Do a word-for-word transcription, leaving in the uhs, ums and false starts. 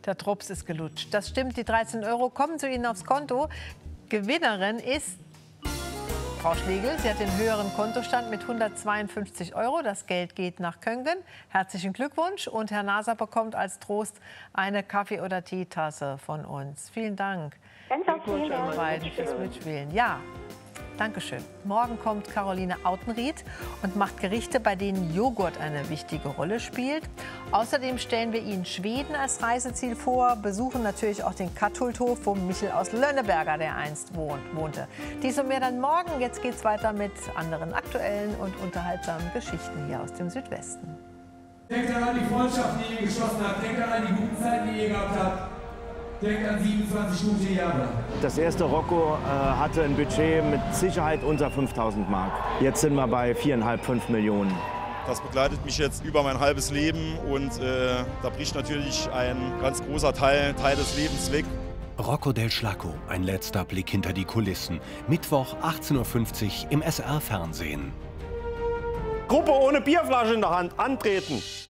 Der Drops ist gelutscht. Das stimmt, die dreizehn Euro kommen zu Ihnen aufs Konto. Gewinnerin ist Frau Schlegel. Sie hat den höheren Kontostand mit hundertzweiundfünfzig Euro. Das Geld geht nach Köngen. Herzlichen Glückwunsch. Und Herr Naser bekommt als Trost eine Kaffee- oder Teetasse von uns. Vielen Dank. Ganz herzlichen Glückwunsch Dank. an beiden fürs Mitspielen. Ja. Dankeschön. Morgen kommt Caroline Autenrieth und macht Gerichte, bei denen Joghurt eine wichtige Rolle spielt. Außerdem stellen wir Ihnen Schweden als Reiseziel vor, besuchen natürlich auch den Kattulthof, wo Michel aus Lönneberger, der einst wohnt, wohnte. Dies und mehr dann morgen. Jetzt geht's weiter mit anderen aktuellen und unterhaltsamen Geschichten hier aus dem Südwesten. Denkt an die Freundschaft, die ihr geschlossen habt. Denkt an die guten Zeiten, die ihr gehabt habt. Denkt an siebenundzwanzig gute Jahre. Das erste Rocco äh, hatte ein Budget mit Sicherheit unter fünftausend Mark. Jetzt sind wir bei viereinhalb, fünf Millionen. Das begleitet mich jetzt über mein halbes Leben und äh, da bricht natürlich ein ganz großer Teil, Teil des Lebens weg. Rocco del Schlacco, ein letzter Blick hinter die Kulissen. Mittwoch achtzehn Uhr fünfzig im S R Fernsehen. Gruppe ohne Bierflasche in der Hand, antreten!